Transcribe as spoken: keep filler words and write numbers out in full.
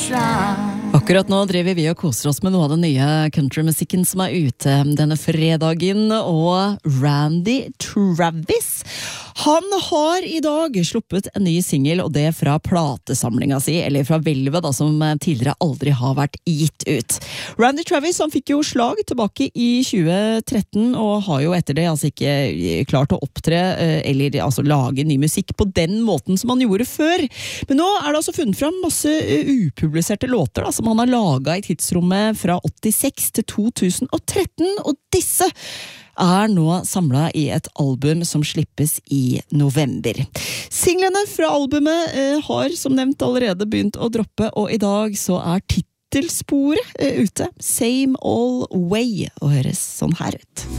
Akkurat nå driver vi og koser oss med noe av den nye countrymusikken som er ute denne fredagen, og Randy Travis, han har i dag sluppet en ny single, og det fra platesamlinga si, eller fra Velvet da, som tidligere aldri har vært gitt ut. Randy Travis, han fikk jo slag tilbake i tjue tretten, og har jo etter det altså ikke klart å opptre, eller altså lage ny musikk på den måten som han gjorde før. Men nå er det altså funnet fram masse upubliserte låter da, som han har laget i tidsrommet fra åttiseks til to tusen og tretten, og disse er nå samlet i et album som slippes i november. Singlene fra albumet eh, har som nevnt allerede begynt å droppe, og i dag så er titelsporet eh, ute. Same Old Way, og høres sånn her ut.